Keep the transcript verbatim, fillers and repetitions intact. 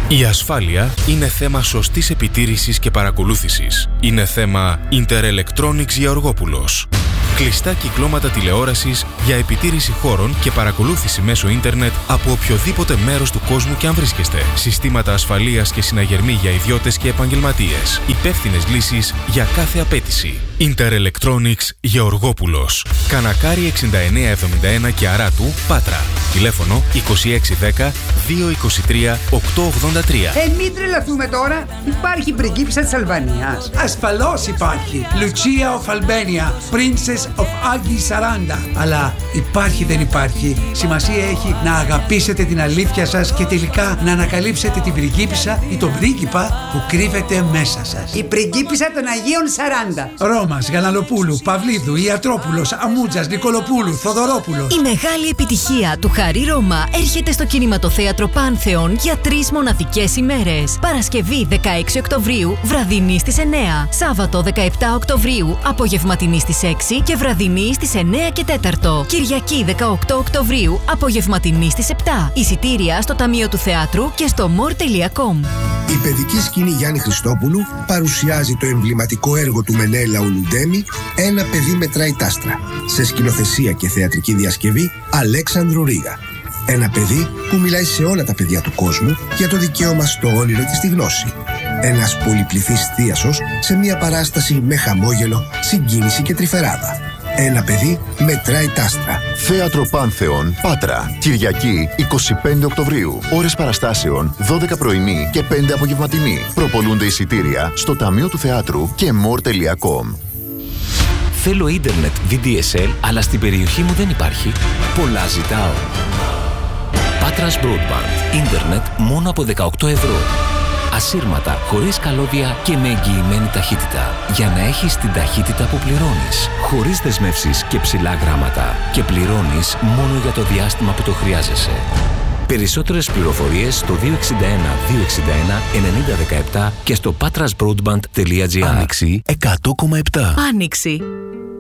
Η ασφάλεια είναι θέμα σωστής επιτήρησης και παρακολούθησης. Είναι θέμα Inter-Electronics Γεωργόπουλος. Κλειστά κυκλώματα τηλεόρασης για επιτήρηση χώρων και παρακολούθηση μέσω ίντερνετ από οποιοδήποτε μέρος του κόσμου και αν βρίσκεστε. Συστήματα ασφαλείας και συναγερμοί για ιδιώτες και επαγγελματίες. Υπεύθυνες λύσεις για κάθε απέτηση. Inter-Electronics Γεωργόπουλος. Κανακάρι εξήντα εννέα εβδομήντα ένα και Αράτου, Πάτρα. Τηλέφωνο είκοσι έξι δέκα δύο είκοσι τρία οκτακόσια ογδόντα τρία. Ε, μην τρελαθούμε τώρα. Υπάρχει πριγκίπισσα της Αλβανίας. Ασφαλώς υπάρχει. Lucia of Albania, Princess of Agi σαράντα. Αλλά υπάρχει δεν υπάρχει. Σημασία έχει να αγαπήσετε την αλήθεια σας και τελικά να ανακαλύψετε την πριγκίπισσα ή τον πρίγκιπα που κρύβεται μέσα σας. Η πριγκίπισσα των Αγίων σαράντα. Ρώμας, Γαλανοπούλου, Παυλίδου, Ιατρόπουλος, Αμούτζας, Νικολοπούλου, Θοδωρόπουλος. Η μεγάλη επιτυχία του Χαρί Ρώμα έρχεται στο κινηματοθέατρο Πάνθεον για τρεις μοναδικές ημέρες. Παρασκευή δεκαέξι Οκτωβρίου, βραδινή στις εννέα. Σάββατο δεκαεπτά Οκτωβρίου, απογευματινή στις έξι και βραδινή στις εννέα και τέταρτο. Κυριακή δεκαοκτώ Οκτωβρίου, απογευματινή στις επτά. Εισιτήρια στο Ταμείο του Θεάτρου και στο more τελεία com. Η παιδική σκηνή Γιάννη Χριστόπουλου παρουσιάζει το εμβληματικό έργο του Μενέλαου Λουντέμι «Ένα παιδί μετράει τάστρα», σε σκηνοθεσία και θεατρική διασκευή Αλέξανδρου Ρίγα. Ένα παιδί που μιλάει σε όλα τα παιδιά του κόσμου για το δικαίωμα στο όνειρο και στη γνώση. Ένας πολυπληθής θίασος σε μια παράσταση με χαμόγελο, συγκίνηση και τρυφεράδα. Ένα παιδί μετράει τάστρα. Θέατρο Πάνθεον, Πάτρα. Κυριακή είκοσι πέντε Οκτωβρίου. Ώρες παραστάσεων δώδεκα πρωινή και πέντε απογευματινή. Προπολούνται εισιτήρια στο Ταμείο του Θεάτρου και more τελεία com. Θέλω ίντερνετ βι ντι ες ελ, αλλά στην περιοχή μου δεν υπάρχει. Πολλά ζητάω. Πάτρας Broadband. Ίντερνετ μόνο από δεκαοκτώ ευρώ. Ασύρματα, χωρίς καλώδια και με εγγυημένη ταχύτητα. Για να έχεις την ταχύτητα που πληρώνεις. Χωρίς δεσμεύσεις και ψηλά γράμματα. Και πληρώνεις μόνο για το διάστημα που το χρειάζεσαι. Περισσότερες πληροφορίες στο δύο έξι ένα δύο έξι ένα ενενήντα δεκαεπτά και στο patrasbroadband τελεία gr. Άνοιξη εκατό κόμμα επτά. Άνοιξη.